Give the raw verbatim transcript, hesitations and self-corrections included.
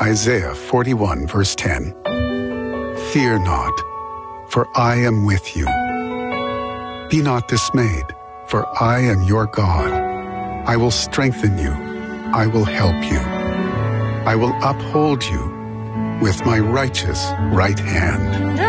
Isaiah forty-one, verse ten. Fear not, for I am with you. Be not dismayed, for I am your God. I will strengthen you. I will help you. I will uphold you with my righteous right hand.